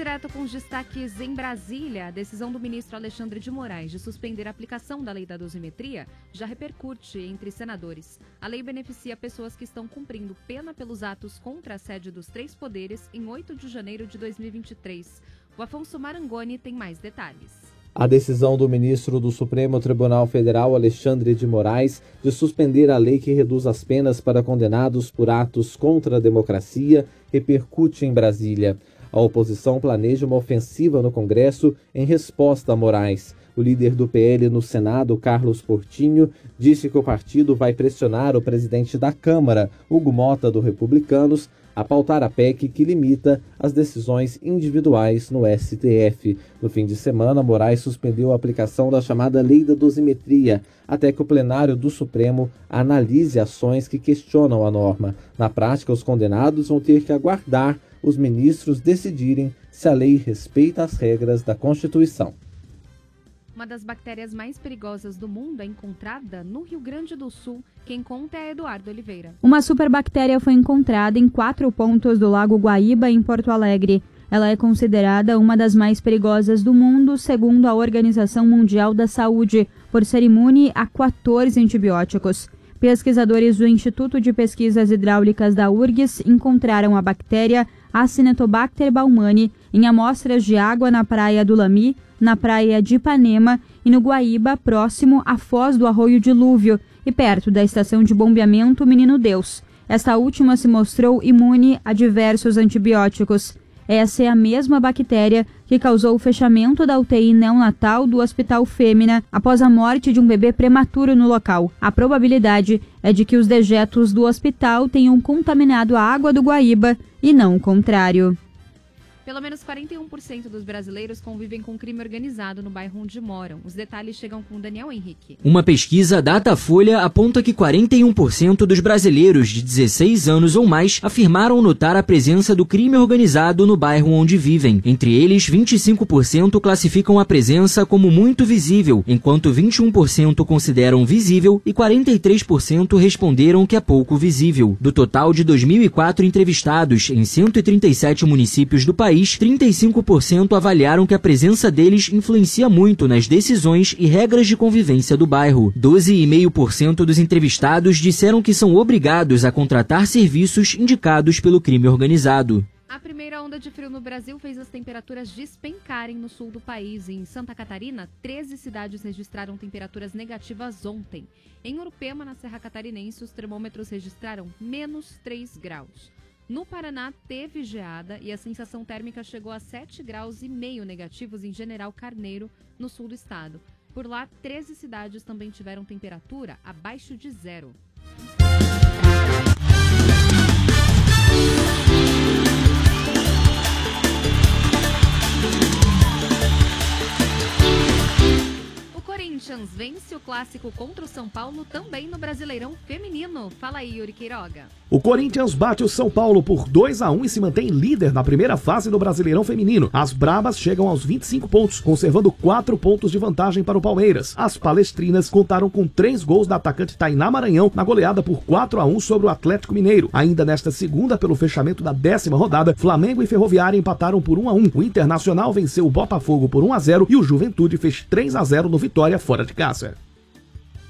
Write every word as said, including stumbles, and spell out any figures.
direto com os destaques em Brasília. A decisão do ministro Alexandre de Moraes de suspender a aplicação da lei da dosimetria já repercute entre senadores. A lei beneficia pessoas que estão cumprindo pena pelos atos contra a sede dos três poderes em oito de janeiro de dois mil e vinte e três. O Afonso Marangoni tem mais detalhes. A decisão do ministro do Supremo Tribunal Federal, Alexandre de Moraes, de suspender a lei que reduz as penas para condenados por atos contra a democracia, repercute em Brasília. A oposição planeja uma ofensiva no Congresso em resposta a Moraes. O líder do P L no Senado, Carlos Portinho, disse que o partido vai pressionar o presidente da Câmara, Hugo Mota, do Republicanos, a pautar a P E C que limita as decisões individuais no S T F. No fim de semana, Moraes suspendeu a aplicação da chamada Lei da Dosimetria, até que o plenário do Supremo analise ações que questionam a norma. Na prática, os condenados vão ter que aguardar os ministros decidirem se a lei respeita as regras da Constituição. Uma das bactérias mais perigosas do mundo é encontrada no Rio Grande do Sul. Quem conta é Eduardo Oliveira. Uma superbactéria foi encontrada em quatro pontos do Lago Guaíba, em Porto Alegre. Ela é considerada uma das mais perigosas do mundo, segundo a Organização Mundial da Saúde, por ser imune a quatorze antibióticos. Pesquisadores do Instituto de Pesquisas Hidráulicas da U R G S encontraram a bactéria Acinetobacter baumani em amostras de água na praia do Lami, na praia de Ipanema e no Guaíba, próximo à foz do Arroio Dilúvio e perto da estação de bombeamento Menino Deus. Esta última se mostrou imune a diversos antibióticos. Essa é a mesma bactéria que causou o fechamento da U T I neonatal do Hospital Fêmea após a morte de um bebê prematuro no local. A probabilidade é de que os dejetos do hospital tenham contaminado a água do Guaíba e não o contrário. Pelo menos quarenta e um por cento dos brasileiros convivem com crime organizado no bairro onde moram. Os detalhes chegam com Daniel Henrique. Uma pesquisa Datafolha aponta que quarenta e um por cento dos brasileiros de dezesseis anos ou mais afirmaram notar a presença do crime organizado no bairro onde vivem. Entre eles, vinte e cinco por cento classificam a presença como muito visível, enquanto vinte e um por cento consideram visível e quarenta e três por cento responderam que é pouco visível. Do total de dois mil e quatro entrevistados em cento e trinta e sete municípios do país, trinta e cinco por cento avaliaram que a presença deles influencia muito nas decisões e regras de convivência do bairro. doze vírgula cinco por cento dos entrevistados disseram que são obrigados a contratar serviços indicados pelo crime organizado. A primeira onda de frio no Brasil fez as temperaturas despencarem no sul do país. Em Santa Catarina, treze cidades registraram temperaturas negativas ontem. Em Urupema, na Serra Catarinense, os termômetros registraram menos três graus. No Paraná, teve geada e a sensação térmica chegou a sete graus e meio negativos em General Carneiro, no sul do estado. Por lá, treze cidades também tiveram temperatura abaixo de zero. O Corinthians vence o clássico contra o São Paulo também no Brasileirão Feminino. Fala aí, Yuri Queiroga. O Corinthians bate o São Paulo por dois a um e se mantém líder na primeira fase do Brasileirão Feminino. As Brabas chegam aos vinte e cinco pontos, conservando quatro pontos de vantagem para o Palmeiras. As palestrinas contaram com três gols da atacante Tainá Maranhão na goleada por quatro a um sobre o Atlético Mineiro. Ainda nesta segunda, pelo fechamento da décima rodada, Flamengo e Ferroviária empataram por um a um. O Internacional venceu o Botafogo por um a zero e o Juventude fez três a zero no Vitória fora de casa.